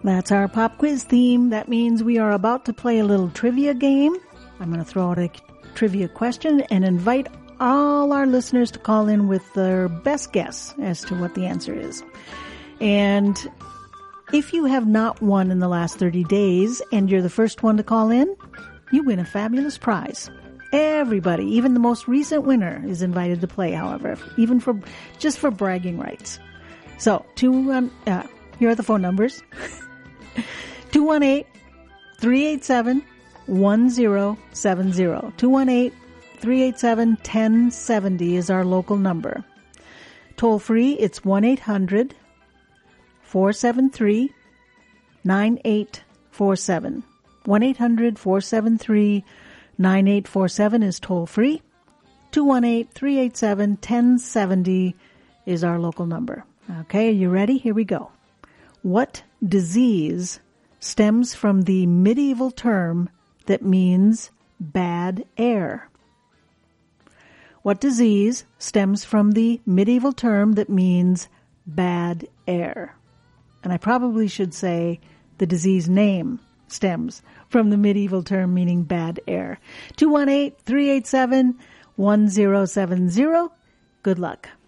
That's our pop quiz theme. That means we are about to play a little trivia game. I'm going to throw out a trivia question and invite all our listeners to call in with their best guess as to what the answer is. And if you have not won in the last 30 days and you're the first one to call in, you win a fabulous prize. Everybody, even the most recent winner, is invited to play, however, even just for bragging rights. So, here are the phone numbers. 218-387-1070. 218-387-1070 is our local number. Toll free, it's 1-800-473-9847. 1-800-473-9847 is toll free. 218-387-1070 is our local number. Okay, are you ready? Here we go. What disease stems from the medieval term that means bad air? What disease stems from the medieval term that means bad air? And I probably should say the disease name stems from the medieval term meaning bad air. 218-387-1070. Good luck.